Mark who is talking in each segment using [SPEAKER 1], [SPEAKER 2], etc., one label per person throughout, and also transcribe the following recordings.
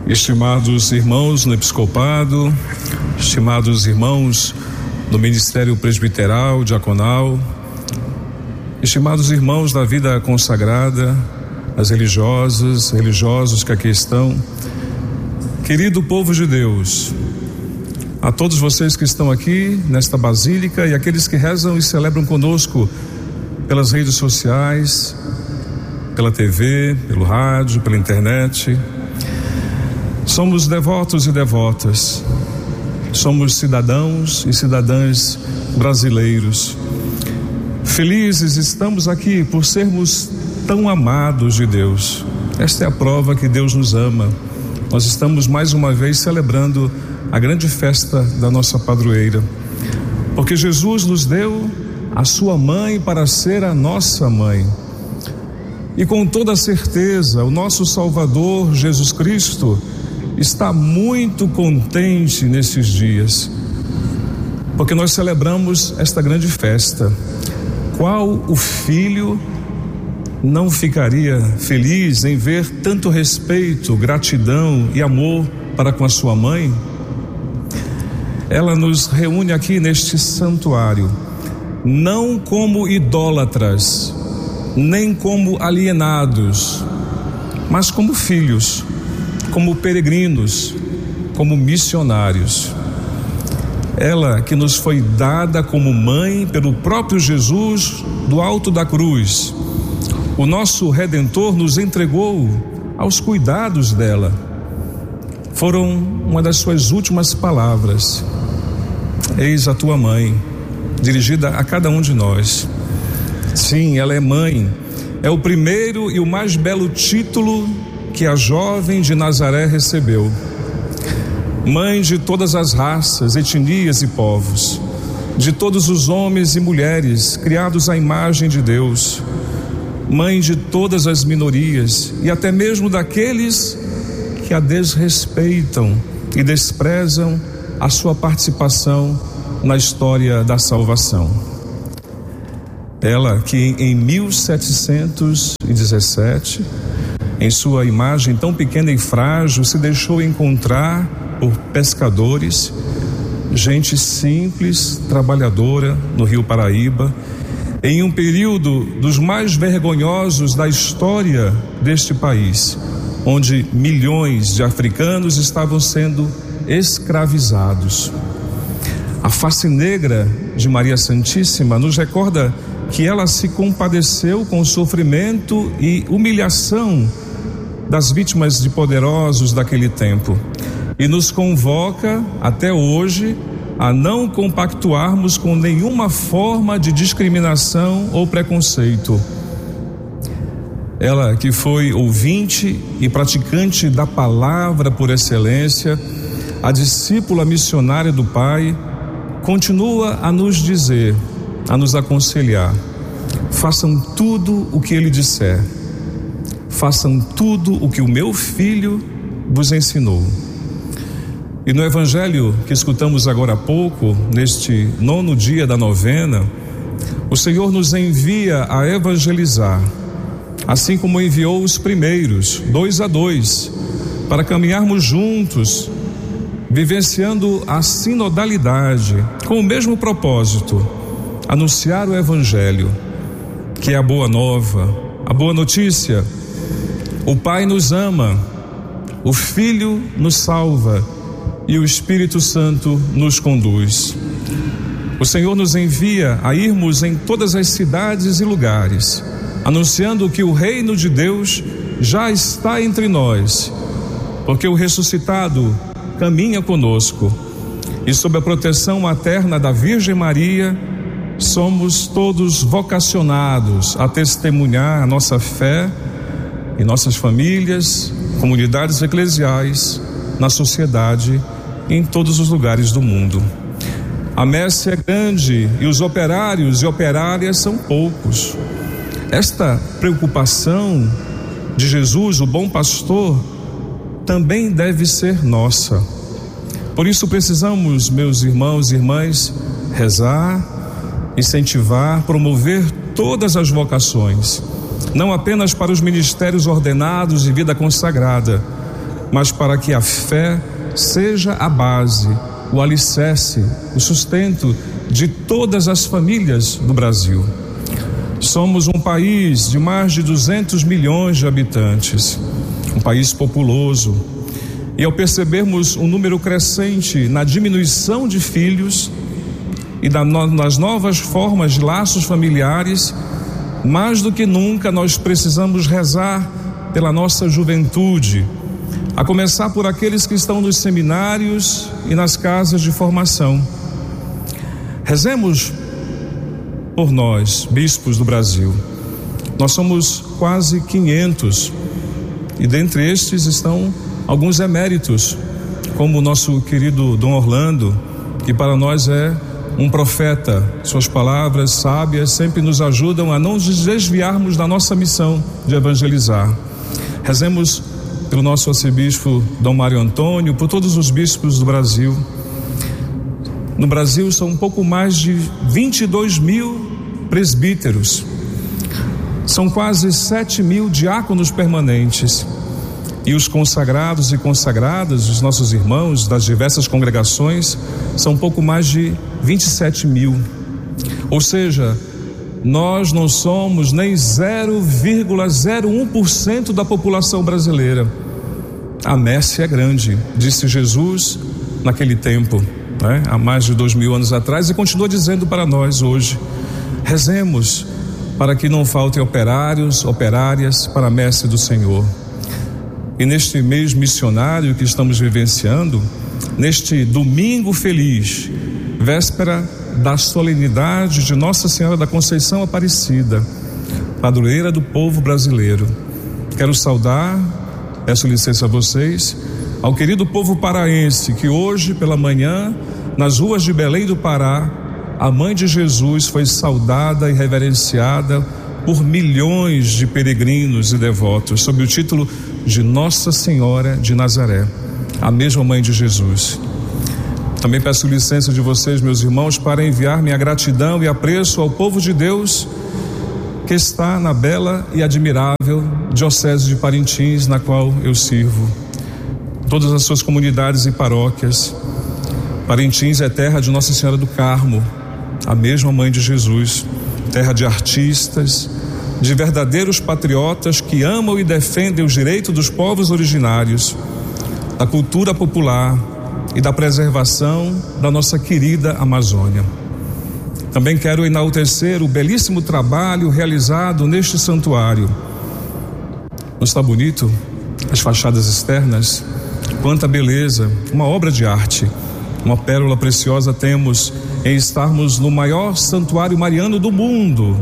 [SPEAKER 1] Estimados irmãos no episcopado, estimados irmãos no ministério presbiteral, diaconal, estimados irmãos da vida consagrada, as religiosas, religiosos que aqui estão, querido povo de Deus, a todos vocês que estão aqui nesta basílica e aqueles que rezam e celebram conosco pelas redes sociais, pela TV, pelo rádio, pela internet. Somos devotos e devotas, somos cidadãos e cidadãs brasileiros. Felizes estamos aqui por sermos tão amados de Deus. Esta é a prova que Deus nos ama. Nós estamos mais uma vez celebrando a grande festa da nossa padroeira, porque Jesus nos deu a sua mãe para ser a nossa mãe. E com toda certeza, o nosso Salvador Jesus Cristo está muito contente nesses dias, porque nós celebramos esta grande festa. Qual o filho não ficaria feliz em ver tanto respeito, gratidão e amor para com a sua mãe? Ela nos reúne aqui neste santuário, não como idólatras, nem como alienados, mas como filhos, como peregrinos, como missionários. Ela que nos foi dada como mãe pelo próprio Jesus do alto da cruz. O nosso Redentor nos entregou aos cuidados dela. Foram uma das suas últimas palavras: eis a tua mãe, dirigida a cada um de nós. Sim, ela é mãe. É o primeiro e o mais belo título que a jovem de Nazaré recebeu. Mãe de todas as raças, etnias e povos, de todos os homens e mulheres criados à imagem de Deus. Mãe de todas as minorias e até mesmo daqueles que a desrespeitam e desprezam a sua participação na história da salvação. Ela que em 1717, em sua imagem tão pequena e frágil, se deixou encontrar por pescadores, gente simples, trabalhadora no Rio Paraíba, em um período dos mais vergonhosos da história deste país, onde milhões de africanos estavam sendo escravizados. A face negra de Maria Santíssima nos recorda que ela se compadeceu com o sofrimento e humilhação das vítimas de poderosos daquele tempo e nos convoca até hoje a não compactuarmos com nenhuma forma de discriminação ou preconceito. Ela que foi ouvinte e praticante da palavra por excelência, a discípula missionária do Pai, continua a nos dizer, a nos aconselhar: façam tudo o que ele disser, façam tudo o que o meu filho vos ensinou. E no evangelho que escutamos agora há pouco, neste 9º dia da novena, o Senhor nos envia a evangelizar, assim como enviou os primeiros, 2 a 2, para caminharmos juntos, vivenciando a sinodalidade, com o mesmo propósito: anunciar o evangelho, que é a boa nova, a boa notícia. O Pai nos ama, o Filho nos salva e o Espírito Santo nos conduz. O Senhor nos envia a irmos em todas as cidades e lugares, anunciando que o reino de Deus já está entre nós, porque o ressuscitado caminha conosco, e sob a proteção materna da Virgem Maria, somos todos vocacionados a testemunhar a nossa fé em nossas famílias, comunidades eclesiais, na sociedade e em todos os lugares do mundo. A messe é grande e os operários e operárias são poucos. Esta preocupação de Jesus, o bom pastor, também deve ser nossa. Por isso precisamos, meus irmãos e irmãs, rezar, incentivar, promover todas as vocações, não apenas para os ministérios ordenados de vida consagrada, mas para que a fé seja a base, o alicerce, o sustento de todas as famílias do Brasil. Somos um país de mais de 200 milhões de habitantes, um país populoso, e ao percebermos um número crescente na diminuição de filhos e nas novas formas de laços familiares, mais do que nunca nós precisamos rezar pela nossa juventude, a começar por aqueles que estão nos seminários e nas casas de formação. Rezemos por nós, bispos do Brasil. Nós somos quase 500 e dentre estes estão alguns eméritos, como o nosso querido Dom Orlando, que para nós é um profeta. Suas palavras sábias sempre nos ajudam a não nos desviarmos da nossa missão de evangelizar. Rezemos pelo nosso arcebispo Dom Mário Antônio, por todos os bispos do Brasil. No Brasil são um pouco mais de 22 mil presbíteros, são quase 7 mil diáconos permanentes, e os consagrados e consagradas, os nossos irmãos das diversas congregações, são um pouco mais de 27 mil. Ou seja, nós não somos nem 0,01% da população brasileira. A messe é grande, disse Jesus naquele tempo, há mais de 2000 anos atrás, e continua dizendo para nós hoje. Rezemos para que não faltem operários, operárias para a messe do Senhor. E neste mês missionário que estamos vivenciando, neste domingo feliz, véspera da solenidade de Nossa Senhora da Conceição Aparecida, padroeira do povo brasileiro, quero saudar, peço licença a vocês, ao querido povo paraense que hoje pela manhã, nas ruas de Belém do Pará, a mãe de Jesus foi saudada e reverenciada por milhões de peregrinos e devotos, sob o título de Nossa Senhora de Nazaré, a mesma mãe de Jesus. Também peço licença de vocês, meus irmãos, para enviar minha gratidão e apreço ao povo de Deus que está na bela e admirável Diocese de Parintins, na qual eu sirvo. Todas as suas comunidades e paróquias. Parintins é terra de Nossa Senhora do Carmo, a mesma mãe de Jesus, terra de artistas, de verdadeiros patriotas que amam e defendem os direitos dos povos originários, da cultura popular e da preservação da nossa querida Amazônia. Também quero enaltecer o belíssimo trabalho realizado neste santuário. Não está bonito? As fachadas externas? Quanta beleza, uma obra de arte, uma pérola preciosa temos em estarmos no maior santuário mariano do mundo.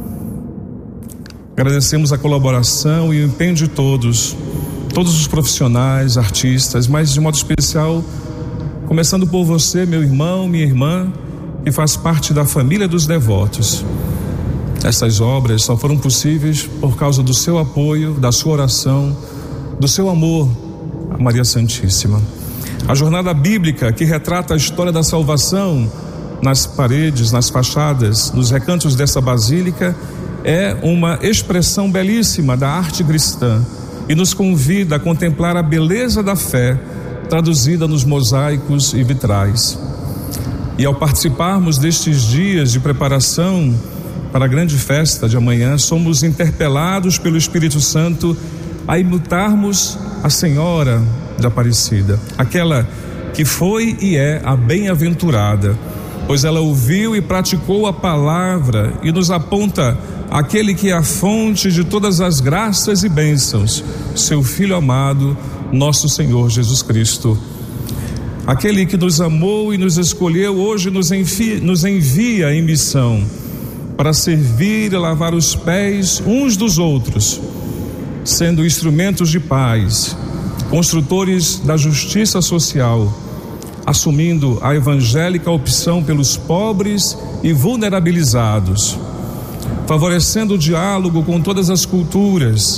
[SPEAKER 1] Agradecemos a colaboração e o empenho de todos os profissionais, artistas, mas de modo especial, começando por você, meu irmão, minha irmã, que faz parte da família dos devotos. Essas obras só foram possíveis por causa do seu apoio, da sua oração, do seu amor a Maria Santíssima. A jornada bíblica que retrata a história da salvação nas paredes, nas fachadas, nos recantos dessa basílica é uma expressão belíssima da arte cristã e nos convida a contemplar a beleza da fé traduzida nos mosaicos e vitrais. E ao participarmos destes dias de preparação para a grande festa de amanhã, somos interpelados pelo Espírito Santo a imitarmos a Senhora da Aparecida, aquela que foi e é a bem-aventurada, pois ela ouviu e praticou a palavra e nos aponta aquele que é a fonte de todas as graças e bênçãos, seu Filho amado, nosso Senhor Jesus Cristo. Aquele que nos amou e nos escolheu, hoje nos envia em missão para servir e lavar os pés uns dos outros, sendo instrumentos de paz, construtores da justiça social, assumindo a evangélica opção pelos pobres e vulnerabilizados, favorecendo o diálogo com todas as culturas,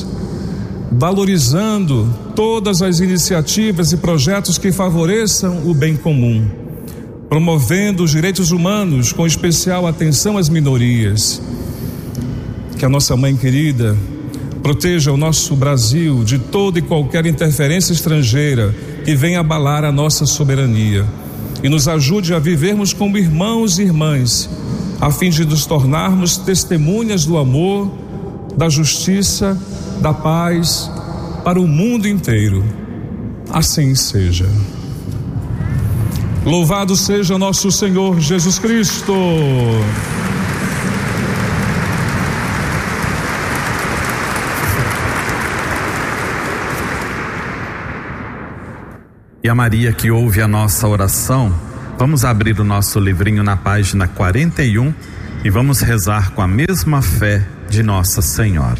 [SPEAKER 1] valorizando todas as iniciativas e projetos que favoreçam o bem comum, promovendo os direitos humanos com especial atenção às minorias. Que a nossa mãe querida Proteja o nosso Brasil de toda e qualquer interferência estrangeira que venha abalar a nossa soberania. E nos ajude a vivermos como irmãos e irmãs, a fim de nos tornarmos testemunhas do amor, da justiça, da paz para o mundo inteiro. Assim seja. Louvado seja nosso Senhor Jesus Cristo.
[SPEAKER 2] E a Maria que ouve a nossa oração, vamos abrir o nosso livrinho na página 41 e vamos rezar com a mesma fé de Nossa Senhora.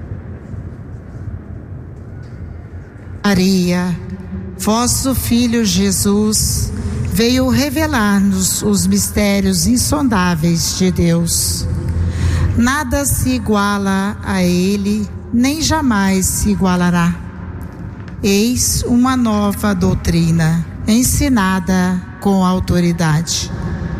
[SPEAKER 3] Maria, vosso Filho Jesus veio revelar-nos os mistérios insondáveis de Deus. Nada se iguala a ele, nem jamais se igualará. Eis uma nova doutrina, ensinada com autoridade.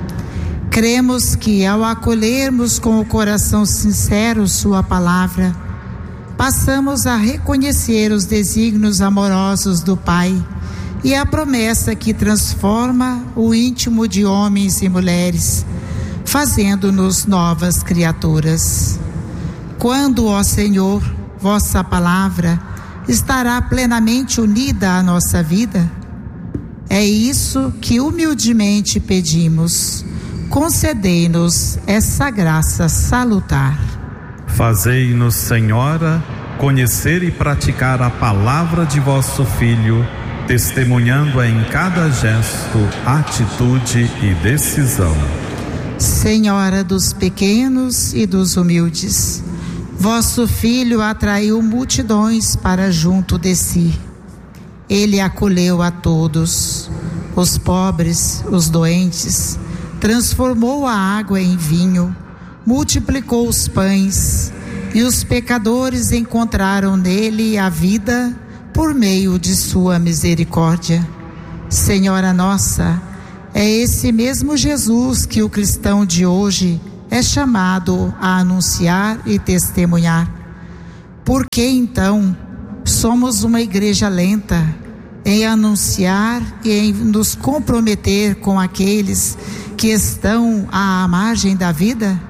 [SPEAKER 3] Cremos que, ao acolhermos com o coração sincero sua palavra, passamos a reconhecer os desígnios amorosos do Pai e a promessa que transforma o íntimo de homens e mulheres, fazendo-nos novas criaturas. Quando, ó Senhor, vossa palavra estará plenamente unida à nossa vida? É isso que humildemente pedimos. Concedei-nos essa graça salutar.
[SPEAKER 2] Fazei-nos, Senhora, conhecer e praticar a palavra de vosso Filho, testemunhando-a em cada gesto, atitude e decisão.
[SPEAKER 3] Senhora dos pequenos e dos humildes, vosso Filho atraiu multidões para junto de si. Ele acolheu a todos, os pobres, os doentes, transformou a água em vinho, multiplicou os pães, e os pecadores encontraram nele a vida por meio de sua misericórdia. Senhora nossa, é esse mesmo Jesus que o cristão de hoje é chamado a anunciar e testemunhar. Por que então somos uma igreja lenta em anunciar e em nos comprometer com aqueles que estão à margem da vida?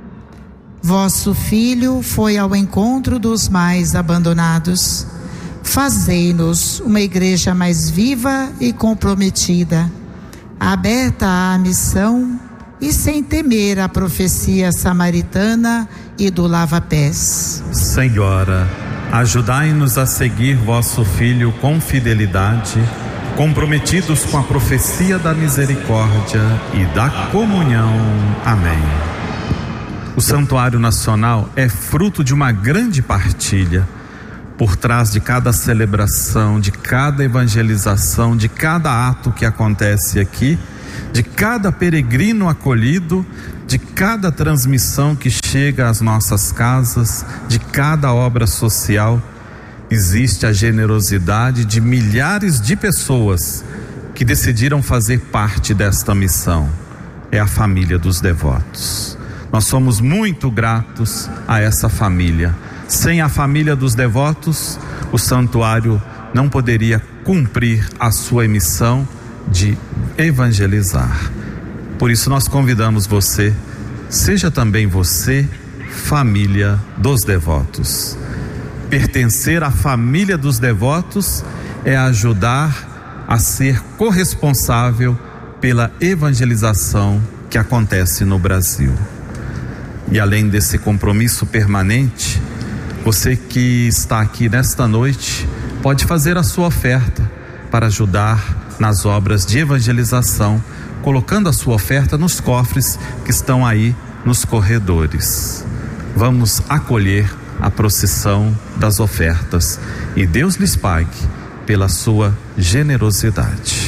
[SPEAKER 3] Vosso Filho foi ao encontro dos mais abandonados. Fazei-nos uma igreja mais viva e comprometida, aberta à missão e sem temer a profecia samaritana e do lava-pés.
[SPEAKER 2] Senhora, ajudai-nos a seguir vosso Filho com fidelidade, comprometidos com a profecia da misericórdia e da comunhão. Amém. O Santuário Nacional é fruto de uma grande partilha. Por trás de cada celebração, de cada evangelização, de cada ato que acontece aqui, de cada peregrino acolhido, de cada transmissão que chega às nossas casas, de cada obra social, existe a generosidade de milhares de pessoas que decidiram fazer parte desta missão. É a família dos devotos. Nós somos muito gratos a essa família. Sem a família dos devotos, o santuário não poderia cumprir a sua missão de evangelizar. Por isso nós convidamos você, seja também você família dos devotos. Pertencer à família dos devotos é ajudar a ser corresponsável pela evangelização que acontece no Brasil. E além desse compromisso permanente, você que está aqui nesta noite pode fazer a sua oferta para ajudar nas obras de evangelização, colocando a sua oferta nos cofres que estão aí nos corredores. Vamos acolher a procissão das ofertas e Deus lhes pague pela sua generosidade.